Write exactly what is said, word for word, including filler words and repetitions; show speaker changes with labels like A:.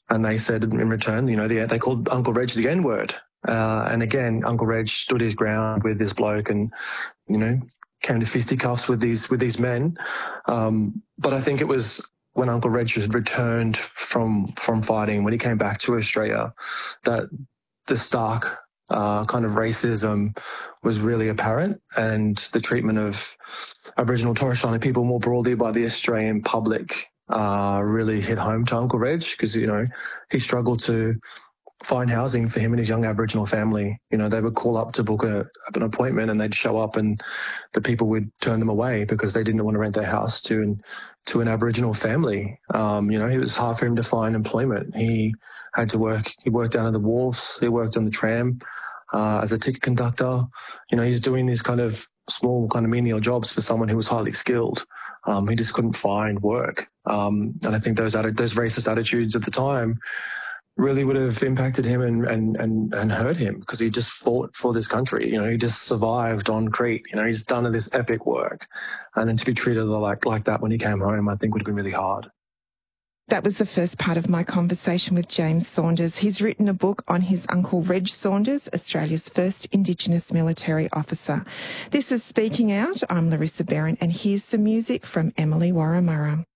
A: And they said in return, you know, they, they called Uncle Reg the N-word. Uh, and again, Uncle Reg stood his ground with this bloke and, you know, came to fisticuffs with these, with these men. Um, but I think it was when Uncle Reg returned from, from fighting, when he came back to Australia, that the stark, uh, kind of racism was really apparent, and the treatment of Aboriginal Torres Strait people more broadly by the Australian public, uh, really hit home to Uncle Reg, because, you know, he struggled to find housing for him and his young Aboriginal family. You know, they would call up to book a, an appointment, and they'd show up and the people would turn them away because they didn't want to rent their house to an, to an Aboriginal family. Um, you know, it was hard for him to find employment. He had to work, he worked down at the wharves, he worked on the tram, uh, as a ticket conductor. You know, he's doing these kind of small kind of menial jobs for someone who was highly skilled. Um, he just couldn't find work. Um, and I think those, atti- those racist attitudes at the time really would have impacted him and, and, and, and hurt him, because he just fought for this country. You know, he just survived on Crete. You know, he's done this epic work. And then to be treated like, like that when he came home, I think would have been really hard.
B: That was the first part of my conversation with James Saunders. He's written a book on his uncle Reg Saunders, Australia's first Indigenous military officer. This is Speaking Out. I'm Larissa Barron, and here's some music from Emily Warramurra.